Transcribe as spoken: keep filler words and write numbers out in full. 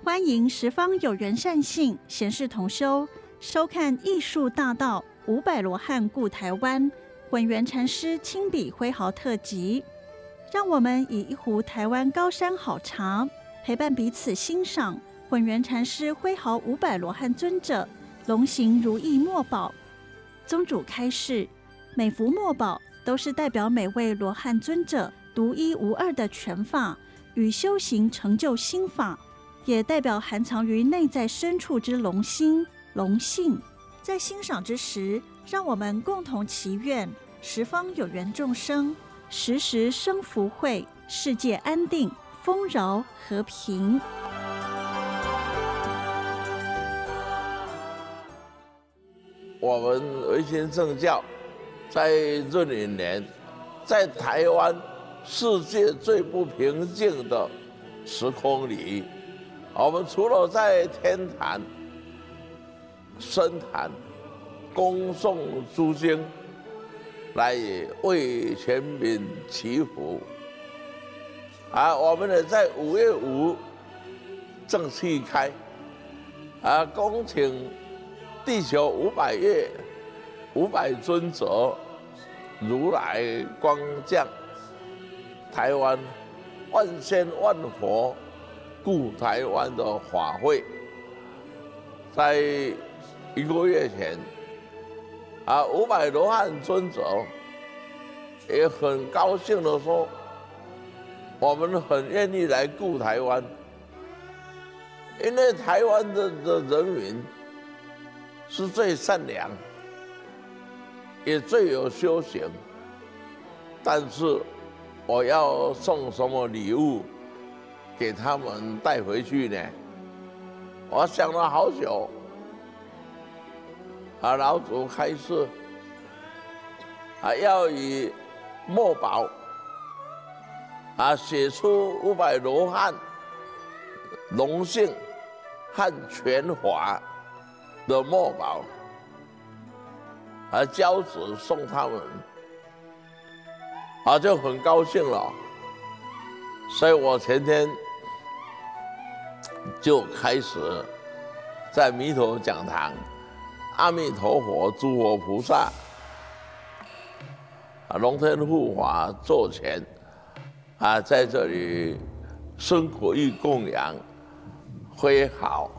欢迎十方有缘善信贤士同修收看艺术大道五百罗汉顾台湾混元禅师亲笔挥毫特辑，让我们以一壶台湾高山好茶，陪伴彼此欣赏混元禅师挥毫五百罗汉尊者龙行如意墨宝。宗主开示，每幅墨宝都是代表每位罗汉尊者独一无二的权法与修行成就心法，也代表含藏于内在深处之龙心龙性。在欣赏之时，让我们共同祈愿十方有缘众生时时生福慧，世界安定丰饶和平。 我们维新正教在闰寅年，在台湾世界最不平静的时空里，我们除了在天坛深坛恭诵诸经，来为全民祈福，啊，我们呢在五月五正气开，啊，恭请地球五百月五百尊者如来光降台湾，万仙万佛顾台湾的法会，在一个月前，啊，五百罗汉尊者也很高兴的说，我们很愿意来顾台湾，因为台湾的的人民是最善良，也最有修行。但是我要送什么礼物给他们带回去呢？我想了好久。啊，老祖开示，啊，要以墨宝啊写出五百罗汉龙性和权法的墨宝，啊，交子送他们，啊，就很高兴了。所以我前天就开始在弥陀讲堂。阿弥陀佛，诸佛菩萨，啊，龙天护法座前，啊，在这里生活与供养，挥毫